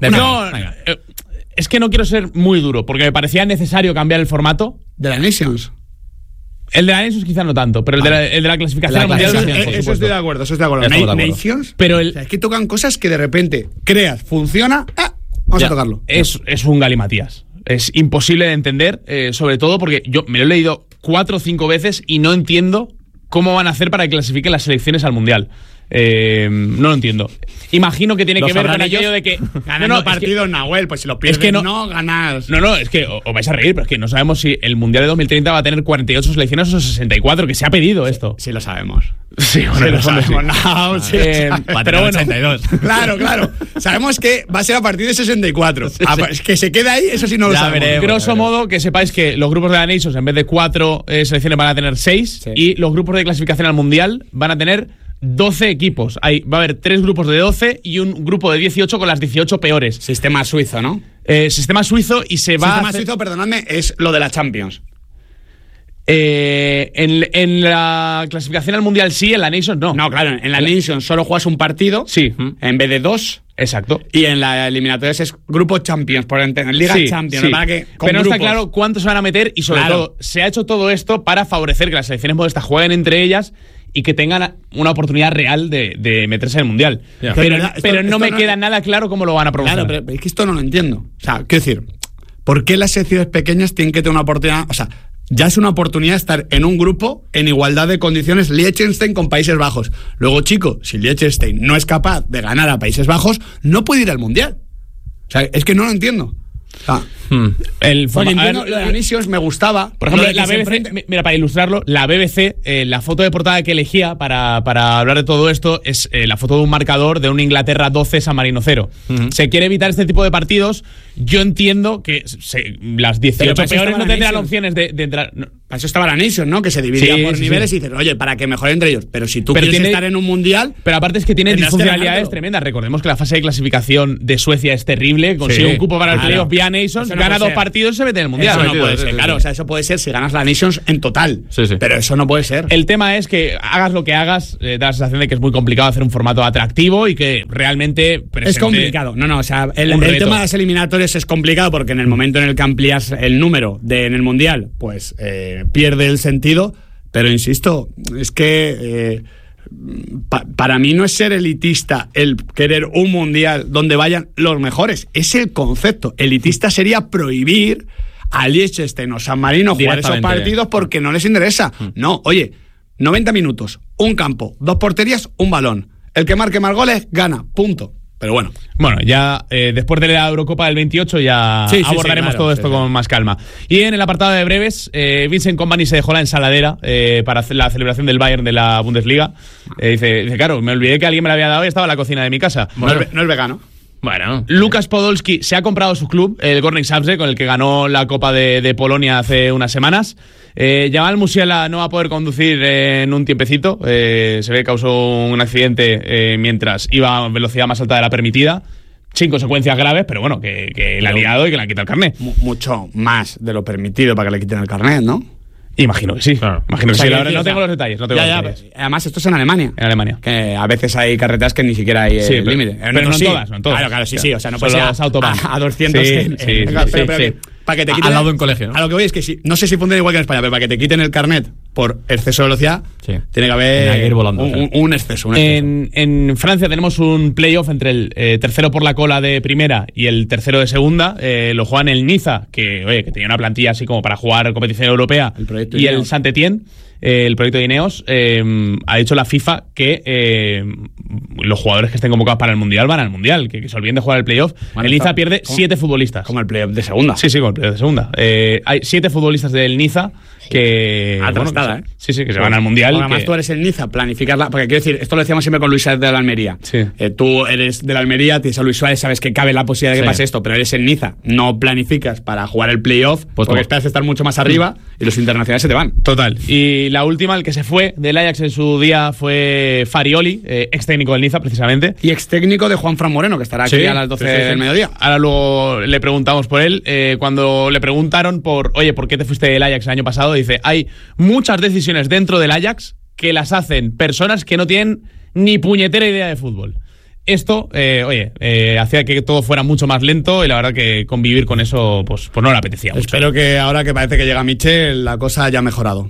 Es que no quiero ser muy duro, porque me parecía necesario cambiar el formato. ¿De la Nations? El de la Nations quizás no tanto, pero el de la clasificación al Mundial. Eso estoy de acuerdo, Nations, pero o sea, es que tocan cosas que de repente creas, funciona, vamos a tocarlo. Es un galimatías. Es imposible de entender, sobre todo porque yo me lo he leído 4 o 5 veces y no entiendo cómo van a hacer para que clasifiquen las selecciones al Mundial. No lo entiendo. Imagino que tiene que ver con aquello de que ganando partidos, Nahuel, pues si lo pierdes no ganas. No, es que os vais a reír, pero es que no sabemos si el Mundial de 2030 va a tener 48 selecciones o 64, que se ha pedido esto. Sí lo sabemos. Sí, bueno, lo sabemos. No, sí, pero bueno, 82. Claro. Sabemos que va a ser a partir de 64. Es que se queda ahí, eso sí no lo sabemos. Grosso modo, que sepáis que los grupos de la Nations, en vez de 4 selecciones, van a tener 6, y los grupos de clasificación al Mundial van a tener 12 equipos. Va a haber 3 grupos de 12 y un grupo de 18 con las 18 peores. Sistema suizo, ¿no? Sistema suizo y se va Sistema suizo, perdonadme, es lo de la Champions. En la clasificación al Mundial sí, en la Nations no. No, claro, en la Nations solo juegas un partido, sí, en vez de 2. Exacto. Y en la eliminatoria es Grupo Champions, por entender, Liga Champions. Sí. Para que, pero no grupos. está claro cuántos se van a meter y sobre todo se ha hecho todo esto para favorecer que las selecciones modestas jueguen entre ellas y que tengan una oportunidad real de meterse en el Mundial. Yeah. Pero no me queda nada claro cómo lo van a promocionar. Claro, pero es que esto no lo entiendo. O sea, quiero decir, ¿por qué las selecciones pequeñas tienen que tener una oportunidad? O sea, ya es una oportunidad estar en un grupo en igualdad de condiciones Liechtenstein con Países Bajos. Luego, chico, si Liechtenstein no es capaz de ganar a Países Bajos, no puede ir al Mundial. O sea, es que no lo entiendo. O sea, lo de la Nations me gustaba. Por ejemplo, la BBC, mira, para ilustrarlo, la BBC, la foto de portada que elegía para hablar de todo esto es la foto de un marcador de un Inglaterra 12, San Marino 0. Se quiere evitar este tipo de partidos. Yo entiendo que las 18 peores no tendrán opciones de entrar. No. Para eso estaba la Nations, ¿no? Que se dividía por niveles y dices, oye, para que mejoren entre ellos. Pero si tú quieres estar en un mundial. Pero aparte es que tiene disfuncionalidades tremendas. Recordemos que la fase de clasificación de Suecia es terrible. Consigue un cupo para el playoff vía Nations, gana 2 partidos y se mete en el mundial. Eso no puede ser. Claro, o sea, eso puede ser si ganas la Nations en total. Pero eso no puede ser. El tema es que hagas lo que hagas, da la sensación de que es muy complicado hacer un formato atractivo y que realmente es complicado. No, o sea, el tema de las eliminatorias es complicado porque en el momento en el que amplías el número en el mundial, pues pierde el sentido. Pero insisto, es que para mí no es ser elitista el querer un mundial donde vayan los mejores, es el concepto. Elitista sería prohibir a Liechtenstein o San Marino jugar esos partidos porque no les interesa. No, oye, 90 minutos, un campo, 2 porterías, un balón. El que marque más goles gana, punto. Pero bueno. Bueno, ya después de la Eurocopa del 28 ya abordaremos todo esto con más calma. Y en el apartado de breves, Vincent Kompany se dejó la ensaladera para la celebración del Bayern de la Bundesliga. Dice, claro, me olvidé que alguien me la había dado y estaba en la cocina de mi casa. Bueno, no es vegano. Bueno, Lukas Podolski se ha comprado su club, el Górnik Zabrze, con el que ganó la Copa de Polonia hace unas semanas. Jamal Musiala no va a poder conducir en un tiempecito. Se ve que causó un accidente mientras iba a velocidad más alta de la permitida. Sin consecuencias graves, pero bueno, que la ha liado y que le han quitado el carnet. Mucho más de lo permitido para que le quiten el carnet, ¿no? Imagino que sí. Claro. Imagino que sí. La verdad, no tengo los detalles. Además, esto es en Alemania. En Alemania. Que a veces hay carreteras que ni siquiera hay límite. Pero no en todas. Claro, sí. O sea, no puede ser a 200. Sí. Para que te quiten, al lado de un colegio, ¿no? A lo que voy es que no sé si funciona igual que en España, pero para que te quiten el carnet por exceso de velocidad, Sí. tiene que haber Tiene que ir volando, un exceso. En Francia tenemos un playoff entre el tercero por la cola de primera y el tercero de segunda. Lo juegan el Niza, que tenía una plantilla así como para jugar competición europea, El proyecto y Ineos. el Saint-Étienne, el proyecto de Ineos. Ha dicho la FIFA que los jugadores que estén convocados para el Mundial van al Mundial, que se olviden de jugar el playoff. Bueno, el Niza está- pierde ¿cómo? 7 futbolistas. Como el playoff de segunda. Sí, con el playoff de segunda. Hay 7 futbolistas del Niza que... Atrastada, Sí, que se van al Mundial. Porque además que- tú eres el Niza, planificarla. Porque quiero decir, esto lo decíamos siempre con Luis Suárez de la Almería. Sí. Tú eres de la Almería, tienes a Luis Suárez, sabes que cabe la posibilidad de que Sí. pase esto, pero eres el Niza. No planificas para jugar el playoff, Pues porque toma. esperas estar mucho más arriba y los internacionales se te van. Total. Y la última, el que se fue del Ajax en su día fue Farioli, ex técnico del Niza, precisamente. Y ex técnico de Juan Fran Moreno, que estará aquí a las 12 del mediodía. Ahora luego le preguntamos por él. Cuando le preguntaron por qué te fuiste del Ajax el año pasado, dice, hay muchas decisiones dentro del Ajax que las hacen personas que no tienen ni puñetera idea de fútbol. Esto, hacía que todo fuera mucho más lento y la verdad que convivir con eso, pues no le apetecía mucho. Espero que ahora que parece que llega Michel, la cosa haya mejorado.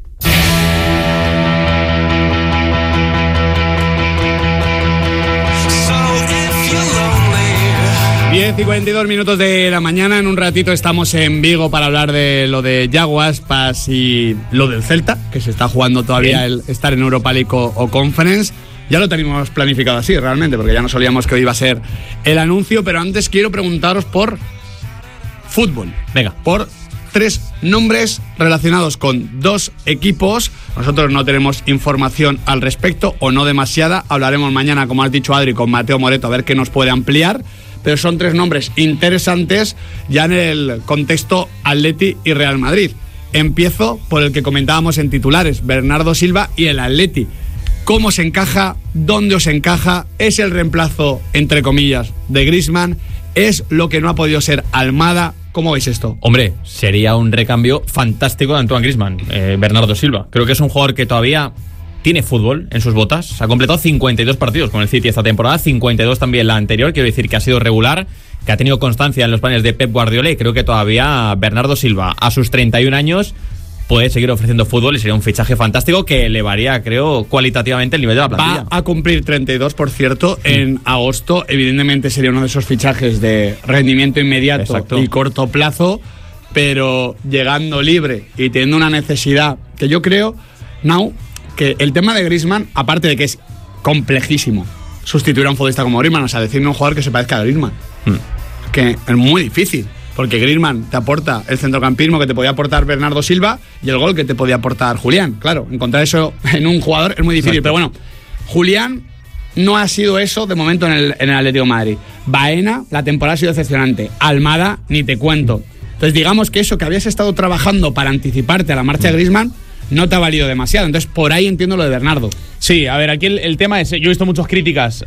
10:42 de la mañana. En un ratito estamos en Vigo para hablar de lo de Yago Aspas y lo del Celta, que se está jugando todavía el estar en Europa League o Conference. Ya lo teníamos planificado así, realmente, porque ya no solíamos que hoy iba a ser el anuncio, pero antes quiero preguntaros por fútbol. Venga. Por 3 nombres relacionados con 2 equipos. Nosotros no tenemos información al respecto, o no demasiada. Hablaremos mañana, como has dicho, Adri, con Mateo Moreto, a ver qué nos puede ampliar. Pero son 3 nombres interesantes ya en el contexto Atleti y Real Madrid. Empiezo por el que comentábamos en titulares, Bernardo Silva y el Atleti. ¿Cómo se encaja? ¿Dónde os encaja? ¿Es el reemplazo, entre comillas, de Griezmann? ¿Es lo que no ha podido ser Almada? ¿Cómo veis esto? Hombre, sería un recambio fantástico de Antoine Griezmann, Bernardo Silva. Creo que es un jugador que todavía tiene fútbol en sus botas. Ha completado 52 partidos con el City esta temporada, 52 también la anterior. Quiero decir que ha sido regular, que ha tenido constancia en los planes de Pep Guardiola, y creo que todavía Bernardo Silva, a sus 31 años, puede seguir ofreciendo fútbol y sería un fichaje fantástico que elevaría, creo, cualitativamente el nivel de la plantilla. Va a cumplir 32, por cierto, en agosto. Evidentemente sería uno de esos fichajes de rendimiento inmediato Exacto. y corto plazo, pero llegando libre y teniendo una necesidad que yo creo, Nau, que el tema de Griezmann, aparte de que es complejísimo sustituir a un futbolista como Griezmann, o sea, decirme un jugador que se parezca a Griezmann, que es muy difícil, porque Griezmann te aporta el centrocampismo que te podía aportar Bernardo Silva y el gol que te podía aportar Julián. Claro, encontrar eso en un jugador es muy difícil. Exacto. Pero bueno, Julián no ha sido eso de momento en el Atlético de Madrid. Baena, la temporada ha sido decepcionante. Almada, ni te cuento. Entonces digamos que eso que habías estado trabajando para anticiparte a la marcha de Griezmann no te ha valido demasiado. Entonces por ahí entiendo lo de Bernardo. Sí, a ver, aquí el tema es, yo he visto muchas críticas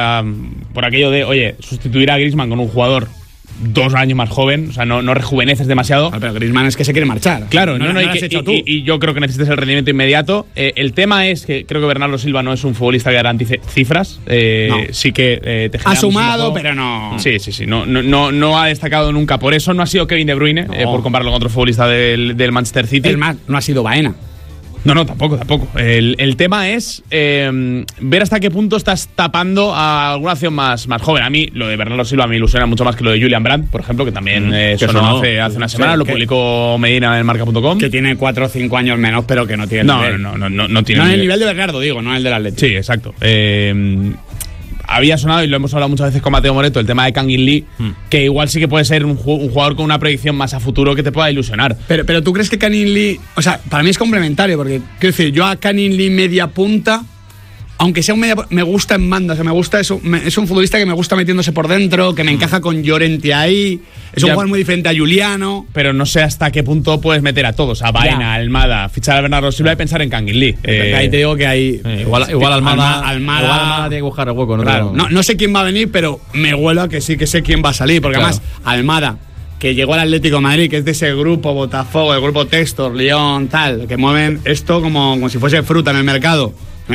por aquello de, oye, sustituir a Griezmann con un jugador 2 años más joven, o sea, no rejuveneces demasiado. Pero Griezmann es que se quiere marchar. Claro, no, y lo has que- hecho tú. y yo creo que necesitas el rendimiento inmediato. El tema es que creo que Bernardo Silva no es un futbolista que garantice cifras. No. Sí que te genera Ha sumado, muchísimo juego. pero no. Sí. No ha destacado nunca por eso. No ha sido Kevin De Bruyne, No. por compararlo con otro futbolista del Manchester City. Es más, no ha sido Baena. No, tampoco. El tema es ver hasta qué punto estás tapando a alguna acción más joven. A mí, lo de Bernardo Silva me ilusiona mucho más que lo de Julian Brandt, por ejemplo, que también sonó sonó. hace una Sí, semana, lo que- publicó Medina en marca.com. Que tiene 4 o 5 años menos, pero que no tiene No nivel. tiene No en el nivel de Bernardo, digo, no en el del Atlético. Sí, exacto. Había sonado, y lo hemos hablado muchas veces con Mateo Moreto, el tema de Kangin Lee, que igual sí que puede ser un jugador con una proyección más a futuro que te pueda ilusionar. Pero tú crees que Canning Lee, o sea, para mí es complementario, porque quiero decir, yo a Canning Lee media punta, aunque sea un media, me gusta en banda, o sea, me gusta eso, es un futbolista que me gusta metiéndose por dentro, que me encaja con Llorente ahí, es un Ya. jugador muy diferente a Juliano. Pero no sé hasta qué punto puedes meter a todos, a Baena, Ya. a Almada, fichar a Bernardo Silva y pensar en Kangin Lee. Ahí te digo que hay Igual Almada, Almada igual Almada tiene que buscar el hueco. Claro, no sé quién va a venir, pero me huelo a que sí que sé quién va a salir, porque Claro. además Almada, que llegó al Atlético de Madrid, que es de ese grupo Botafogo, el grupo Textor, León, tal, que mueven esto como si fuese fruta en el mercado.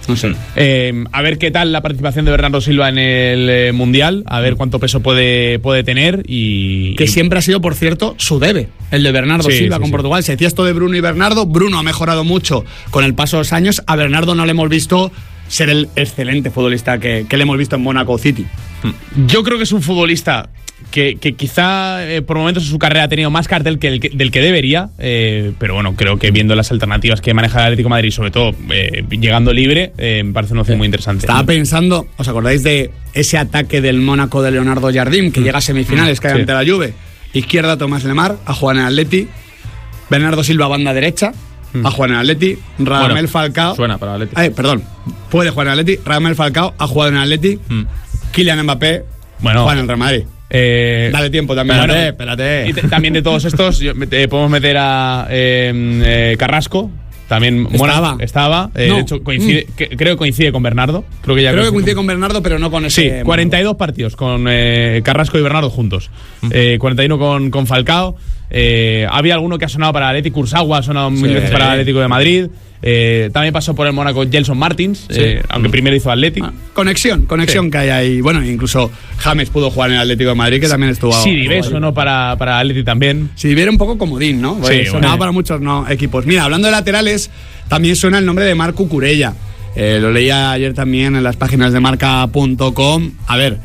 No sé. A ver qué tal la participación de Bernardo Silva en el Mundial, a ver cuánto peso puede tener y... Que siempre ha sido, por cierto, su debe, el de Bernardo Silva con Portugal. Se decía esto de Bruno y Bernardo. Bruno ha mejorado mucho con el paso de los años. A Bernardo no le hemos visto ser el excelente futbolista que le hemos visto en Mónaco City. Yo creo que es un futbolista que quizá por momentos en su carrera ha tenido más cartel del que debería, pero bueno, creo que viendo las alternativas que maneja el Atlético de Madrid, sobre todo llegando libre, me parece una opción muy interesante. Estaba pensando, ¿os acordáis de ese ataque del Mónaco de Leonardo Jardim, que llega a semifinales, cae ante la Juve? Izquierda, Tomás Lemar, a jugar en el Atleti. Bernardo Silva, banda derecha, a jugar en el Atleti. Radamel Falcao. Suena para el Atleti. Perdón, puede jugar en el Atleti. Radamel Falcao ha jugado en el Atleti. Kylian Mbappé juega en el Real Madrid. Dale tiempo también. Espérate. Y también de todos estos podemos meter a Carrasco. También estaba. De hecho, creo que coincide con Bernardo. Creo que coincide con Bernardo, pero no con ese. Sí, 42 partidos con Carrasco y Bernardo juntos. 41 con Falcao. Había alguno que ha sonado para el Athletic. Kurzawa ha sonado mil veces para el Atlético de Madrid. También pasó por el Mónaco Gelson Martins, aunque primero hizo Athletic. Conexión que hay ahí. Bueno, incluso James pudo jugar en el Atlético de Madrid, que también estuvo. Sí, sonó para Athletic también. Sí, era un poco comodín, ¿no? Sonaba para muchos equipos. Mira, hablando de laterales, también suena el nombre de Marc Cucurella. Lo leía ayer también en las páginas de marca.com. A ver,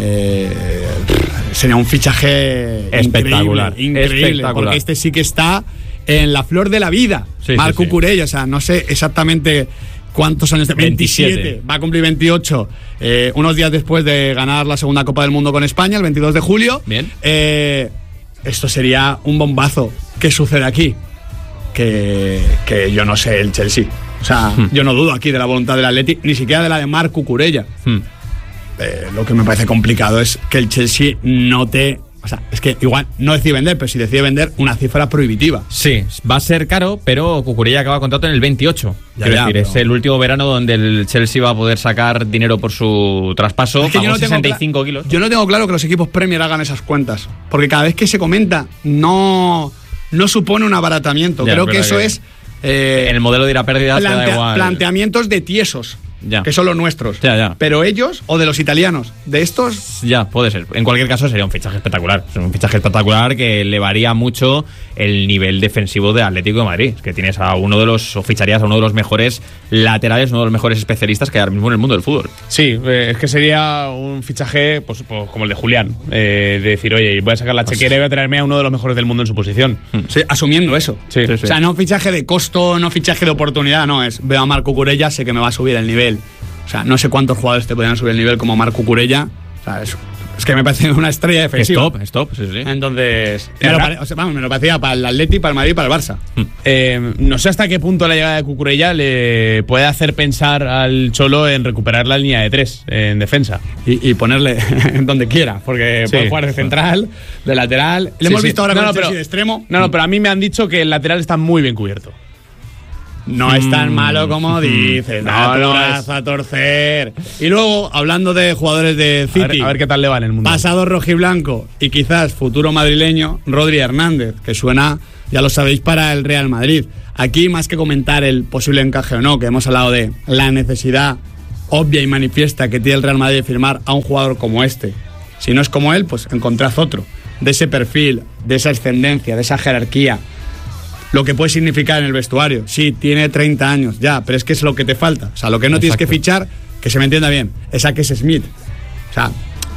sería un fichaje espectacular, increíble, porque este sí que está en la flor de la vida. Marc Cucurella, o sea, no sé exactamente cuántos años, 27, va a cumplir 28, unos días después de ganar la segunda Copa del Mundo con España, el 22 de julio. Bien. Esto sería un bombazo. ¿Qué sucede aquí? Que yo no sé, el Chelsea. O sea, yo no dudo aquí de la voluntad del Atleti, ni siquiera de la de Marc Cucurella. Lo que me parece complicado es que el Chelsea note... O sea, es que igual no decide vender, pero si decide vender, una cifra prohibitiva. Sí, va a ser caro, pero Cucurella acaba contrato en el 28. Es el último verano donde el Chelsea va a poder sacar dinero por su traspaso. Es que pagó 65 kilos. Yo no tengo claro que los equipos Premier hagan esas cuentas, porque cada vez que se comenta no supone un abaratamiento. Creo que eso es... en el modelo de ir a pérdida te da igual. Planteamientos de tiesos. Que son los nuestros. Pero ellos, o de los italianos, de estos... Ya, puede ser. En cualquier caso sería un fichaje espectacular. Es un fichaje espectacular que elevaría mucho el nivel defensivo de Atlético de Madrid. Es que tienes o ficharías a uno de los mejores laterales, uno de los mejores especialistas que hay ahora mismo en el mundo del fútbol. Sí, es que sería un fichaje pues como el de Julián. De decir, oye, voy a sacar la chequera y voy a traerme a uno de los mejores del mundo en su posición. Sí, asumiendo eso. Sí. O sea, no fichaje de costo, no fichaje de oportunidad, no. Veo a Marc Cucurella, sé que me va a subir el nivel. O sea, no sé cuántos jugadores te podrían subir el nivel como Marc Cucurella. O sea, es que me parece una estrella defensiva. Es top, sí. Entonces, me lo parecía para el Atleti, para el Madrid y para el Barça. No sé hasta qué punto la llegada de Cucurella le puede hacer pensar al Cholo en recuperar la línea de 3 en defensa. Y ponerle en donde quiera, porque puede jugar de central, de lateral. Le hemos visto ahora con el Chelsea de extremo. No, pero a mí me han dicho que el lateral está muy bien cubierto. No es tan malo como dices. No es a torcer. Y luego, hablando de jugadores de City, a ver qué tal le va en el mundo. Pasado rojiblanco y quizás futuro madrileño, Rodri Hernández, que suena, ya lo sabéis, para el Real Madrid. Aquí, más que comentar el posible encaje o no, que hemos hablado de la necesidad obvia y manifiesta que tiene el Real Madrid de firmar a un jugador como este. Si no es como él, pues encontrad otro. De ese perfil, de esa ascendencia, de esa jerarquía. Lo que puede significar en el vestuario. Sí, tiene 30 años, ya, pero es que es lo que te falta. O sea, lo que no tienes que fichar, que se me entienda bien, es a Kes Smith. O sea,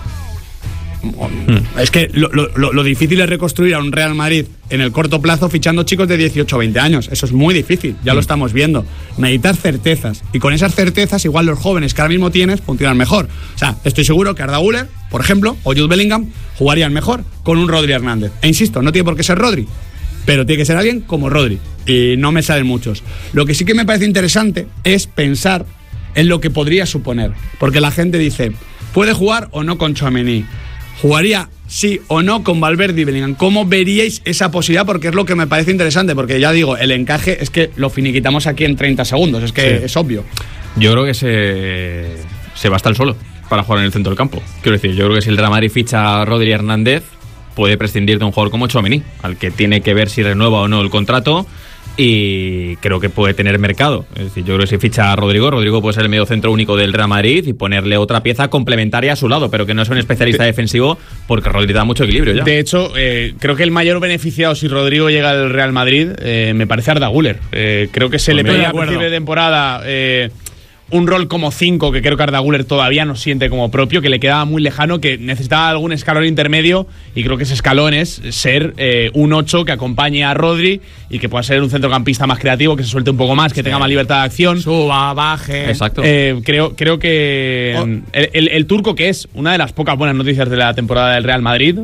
es que lo difícil es reconstruir a un Real Madrid en el corto plazo fichando chicos de 18 o 20 años. Eso es muy difícil, ya lo estamos viendo. Necesitas certezas. Y con esas certezas, igual los jóvenes que ahora mismo tienes funcionan mejor. O sea, estoy seguro que Arda Güler, por ejemplo, o Jude Bellingham jugarían mejor con un Rodri Hernández. E insisto, no tiene por qué ser Rodri, pero tiene que ser alguien como Rodri. Y no me salen muchos. Lo que sí que me parece interesante es pensar en lo que podría suponer. Porque la gente dice, ¿puede jugar o no con Tchouaméni? ¿Jugaría sí o no con Valverde y Bellingham? ¿Cómo veríais esa posibilidad? Porque es lo que me parece interesante. Porque ya digo, el encaje es que lo finiquitamos aquí en 30 segundos. Es que es obvio. Yo creo que se va hasta el solo para jugar en el centro del campo. Quiero decir, yo creo que si el Real Madrid ficha a Rodri Hernández, puede prescindir de un jugador como Tchouaméni, al que tiene que ver si renueva o no el contrato, y creo que puede tener mercado. Es decir, yo creo que si ficha a Rodrigo puede ser el medio centro único del Real Madrid y ponerle otra pieza complementaria a su lado, pero que no es un especialista defensivo, porque Rodri da mucho equilibrio ya. De hecho, creo que el mayor beneficiado si Rodrigo llega al Real Madrid me parece Arda Güler. Creo que se le pedía a principio de temporada un rol como 5 que creo que Arda Güler todavía no siente como propio, que le quedaba muy lejano, que necesitaba algún escalón intermedio, y creo que ese escalón es ser un 8 que acompañe a Rodri y que pueda ser un centrocampista más creativo, que se suelte un poco más, que tenga más libertad de acción. Suba, baje. Exacto. Creo que el turco, que es una de las pocas buenas noticias de la temporada del Real Madrid,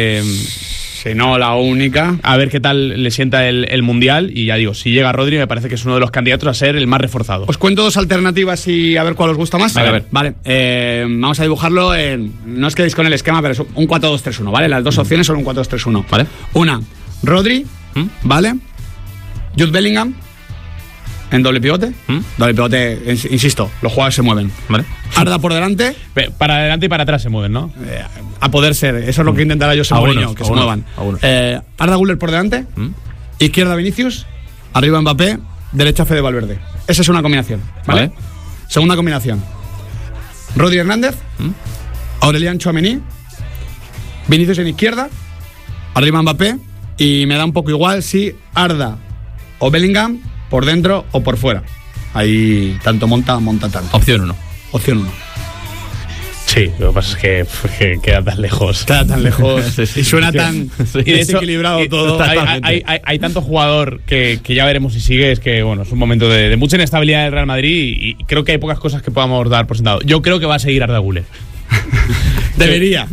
Si no, la única. a ver qué tal le sienta el Mundial. Y ya digo, si llega Rodri, me parece que es uno de los candidatos a ser el más reforzado. Os cuento 2 alternativas y a ver cuál os gusta más. A ver. Vale, vamos a dibujarlo en... No os quedéis con el esquema, pero es un 4-2-3-1, ¿vale? Las 2 opciones son un 4-2-3-1. Vale. Una, Rodri, ¿vale? Jude Bellingham, en doble pivote. Doble pivote, insisto, los jugadores se mueven. Vale. Arda por delante, Para adelante y para atrás se mueven, ¿no? a poder ser. Eso es lo que intentará José Mourinho, que se muevan. Arda Güler por delante, izquierda Vinicius, arriba Mbappé, derecha Fede Valverde. Esa es una combinación, ¿vale? Segunda combinación, Rodri Hernández, Aurelian Tchouaméni, Vinicius en izquierda, arriba Mbappé, y me da un poco igual si Arda o Bellingham por dentro o por fuera. Ahí tanto monta tanto. Opción 1. Opción 1. Sí, lo que pasa es que queda tan lejos. Queda tan lejos y suena tan Y de hecho, desequilibrado todo. Hay tanto jugador que ya veremos si sigue. Es que, bueno, es un momento de mucha inestabilidad del Real Madrid y creo que hay pocas cosas que podamos dar por sentado. Yo creo que va a seguir Arda Güler. Debería.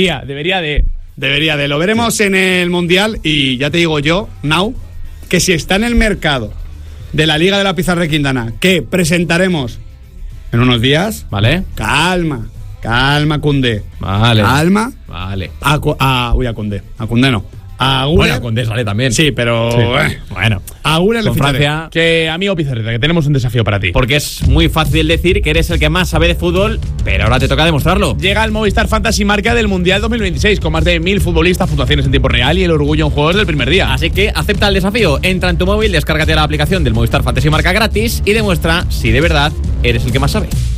Debería de. Lo veremos en el Mundial y ya te digo yo, Now, que si está en el mercado de la Liga de la Pizarra de Quintana, que presentaremos en unos días. Vale. Calma, Koundé. Vale. Calma. Vale. A Koundé. A Koundé no. A Güler. Bueno, Koundé sale también. Sí, pero... Bueno. A Güler le Con ficharé. Francia... Que, amigo Pizarreta, que tenemos un desafío para ti. Porque es muy fácil decir que eres el que más sabe de fútbol, pero ahora te toca demostrarlo. Llega el Movistar Fantasy Marca del Mundial 2026 con más de 1000 futbolistas, puntuaciones en tiempo real y el orgullo en juegos del primer día. Así que acepta el desafío. Entra en tu móvil, descárgate la aplicación del Movistar Fantasy Marca gratis y demuestra si de verdad eres el que más sabe.